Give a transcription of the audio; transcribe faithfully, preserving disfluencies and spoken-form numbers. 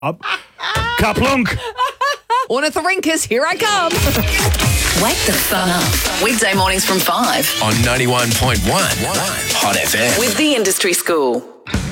Up. Kaplunk. Ornithorhynchus, here I come. Wake the fun up. Weekday mornings from five on ninety-one point one Hot F M with the Industry School.